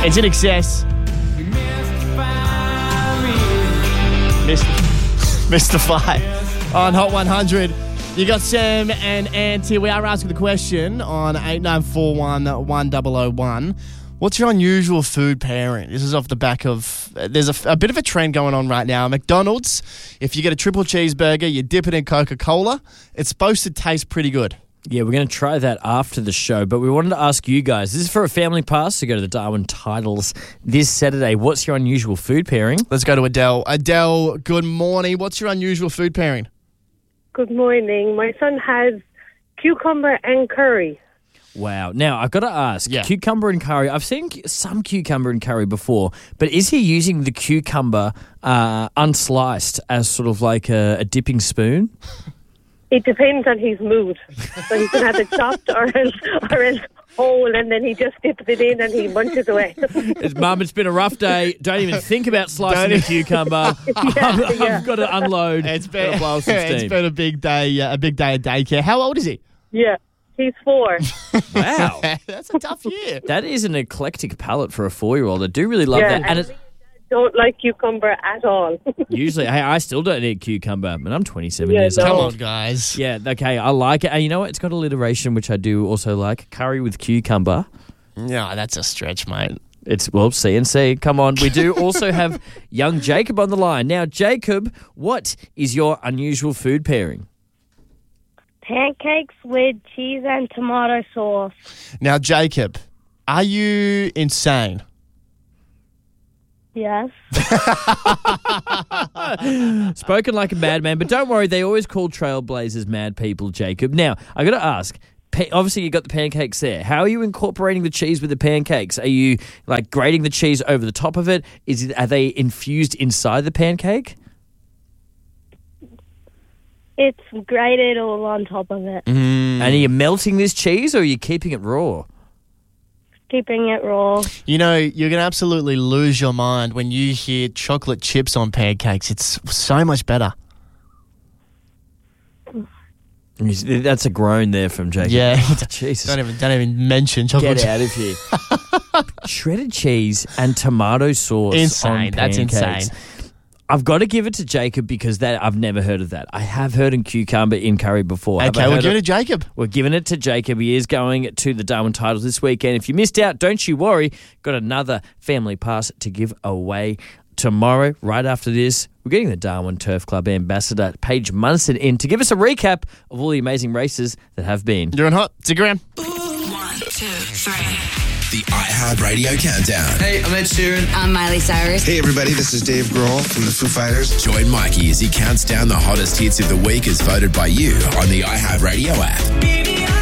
It's in excess. Mystify on Hot 100. You got Sam and Ant here. We are asking the question on 8941 1001. What's your unusual food pairing? This is off the back of, there's a bit of a trend going on right now. McDonald's, if you get a triple cheeseburger, you dip it in Coca-Cola, it's supposed to taste pretty good. Yeah, we're going to try that after the show, but we wanted to ask you guys, this is for a family pass to go to the Darwin Titles this Saturday. What's your unusual food pairing? Let's go to Adele. Adele, good morning. What's your unusual food pairing? Good morning. My son has cucumber and curry. Wow. Now, I've got to ask, cucumber and curry, I've seen some cucumber and curry before, but is he using the cucumber unsliced as sort of like a dipping spoon? It depends on his mood. So he can have it chopped or else whole, and then he just dips it in and he munches away. Mum, it's been a rough day. Don't even think about slicing the cucumber. I've got to unload. It's been a big day at daycare. How old is he? Yeah, he's 4. Wow. That's a tough year. That is an eclectic palate for a 4-year-old. I do really love that. And it's don't like cucumber at all. Usually, hey, I still don't eat cucumber, and I'm 27 years old. Come on, guys. Yeah, okay, I like it. And you know what? It's got alliteration, which I do also like. Curry with cucumber. No, that's a stretch, mate. It's, well, C&C. Come on. We do also have young Jacob on the line. Now, Jacob, what is your unusual food pairing? Pancakes with cheese and tomato sauce. Now, Jacob, are you insane? Yes. Spoken like a madman, but don't worry, they always call trailblazers mad people, Jacob. Now, I got to ask, obviously you got the pancakes there. How are you incorporating the cheese with the pancakes? Are you like grating the cheese over the top of it? Are they infused inside the pancake? It's grated all on top of it. And are you melting this cheese or are you keeping it raw? Keeping it raw. You know, you're going to absolutely lose your mind when you hear chocolate chips on pancakes. It's so much better. That's a groan there from Jacob. Yeah. Jesus. Don't even mention chocolate Get out of here. Shredded cheese and tomato sauce. Insane. That's insane. I've got to give it to Jacob because I've never heard of that. I have heard in cucumber in curry before. Okay, we'll give it to Jacob. We're giving it to Jacob. He is going to the Darwin Titles this weekend. If you missed out, don't you worry. Got another family pass to give away tomorrow. Right after this, we're getting the Darwin Turf Club ambassador, Paige Munson, in to give us a recap of all the amazing races that have been. You're on hot. Stick around. 1, 2, 3. The iHeartRadio Countdown. Hey, I'm Ed Sheeran. I'm Miley Cyrus. Hey, everybody, this is Dave Grohl from the Foo Fighters. Join Mikey as he counts down the hottest hits of the week as voted by you on the iHeartRadio app.